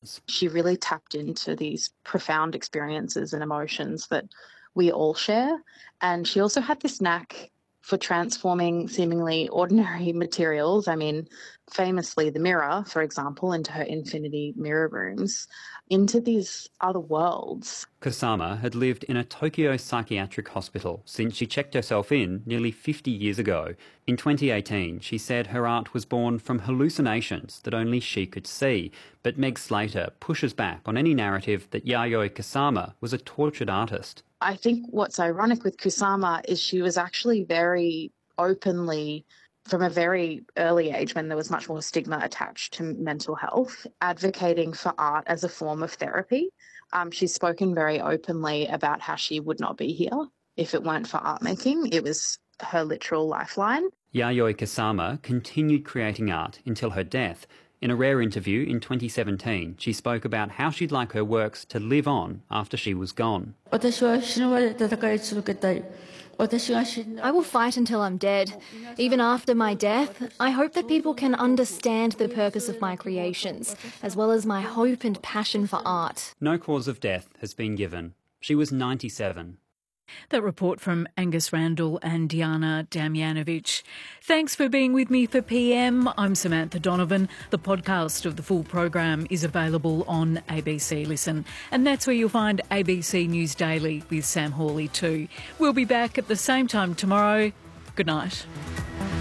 emotions. She really tapped into these profound experiences and emotions that we all share. And she also had this knack for transforming seemingly ordinary materials. I mean, famously the mirror, for example, into her infinity mirror rooms, into these other worlds. Kusama had lived in a Tokyo psychiatric hospital since she checked herself in nearly 50 years ago. In 2018, she said her art was born from hallucinations that only she could see. But Meg Slater pushes back on any narrative that Yayoi Kusama was a tortured artist. I think what's ironic with Kusama is she was actually very openly, from a very early age when there was much more stigma attached to mental health, advocating for art as a form of therapy. She's spoken very openly about how she would not be here if it weren't for art making. It was her literal lifeline. Yayoi Kusama continued creating art until her death. In a rare interview in 2017, she spoke about how she'd like her works to live on after she was gone. I will fight until I'm dead. Even after my death, I hope that people can understand the purpose of my creations, as well as my hope and passion for art. No cause of death has been given. She was 97. That report from Angus Randall and Diana Damjanovic. Thanks for being with me for PM. I'm Samantha Donovan. The podcast of the full program is available on ABC Listen. And that's where you'll find ABC News Daily with Sam Hawley too. We'll be back at the same time tomorrow. Good night.